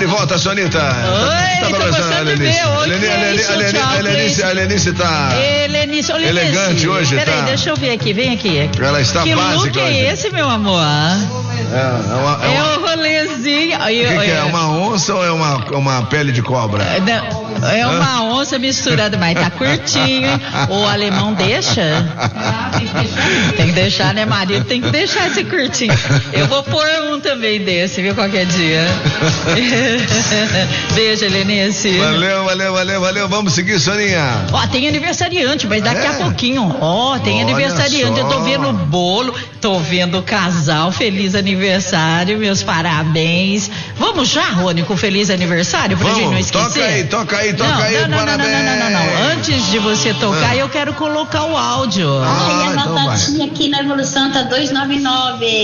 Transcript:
de volta, Sonita. Oi, tô gostando de ver. A Lenice tá elegante hoje, tá? Peraí, deixa eu ver aqui, vem aqui. Ela está que básica. Que look é esse, meu amor? É um rolezinho. O que é? Uma onça ou é uma pele de cobra? É uma onça misturada, mas tá curtinho, hein? O alemão deixa? Tem que deixar, né, marido? Tem que deixar esse curtinho. Eu vou pôr um também desse, viu, qualquer dia. Beijo, Lenice. Valeu. Vamos seguir, Soninha. Ó, tem aniversariante, mas daqui a pouquinho. Tem aniversariante. Eu tô vendo o bolo, tô vendo o casal. Feliz aniversário, meus parabéns. Vamos já, Rony, com feliz aniversário pra gente não esquecer? Toca aí, parabéns. Não. Antes de você tocar, eu quero colocar o áudio. A batatinha aqui na Evolução tá 2,99.